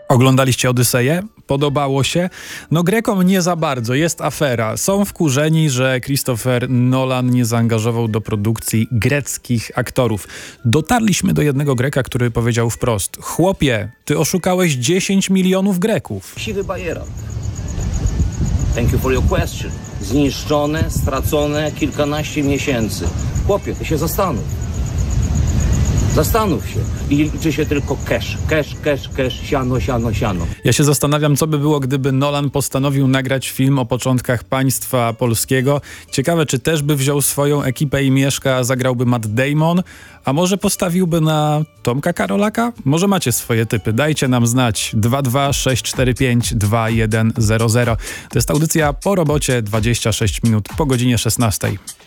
Oglądaliście Odyseję? Podobało się? No Grekom nie za bardzo, jest afera. Są wkurzeni, że Christopher Nolan nie zaangażował do produkcji greckich aktorów. Dotarliśmy do jednego Greka, który powiedział wprost: chłopie, ty oszukałeś 10 milionów Greków. Siwy bajeran. Thank you for your question. Zniszczone, stracone kilkanaście miesięcy. Chłopie, ty się zastanów. Zastanów się. I liczy się tylko cash, cash, cash, cash, siano, siano, siano. Ja się zastanawiam, co by było, gdyby Nolan postanowił nagrać film o początkach państwa polskiego. Ciekawe, czy też by wziął swoją ekipę i Mieszka, zagrałby Matt Damon, a może postawiłby na Tomka Karolaka? Może macie swoje typy, dajcie nam znać. 226452100. To jest audycja Po robocie, 26 minut po godzinie 16.